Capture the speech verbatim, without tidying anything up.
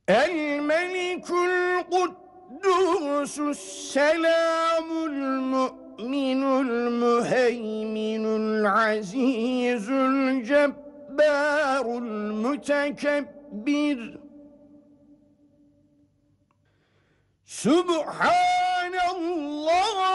الملك القدوس السلام المؤمن المهيمن العزيز الجبار المتكبر. سبحان الله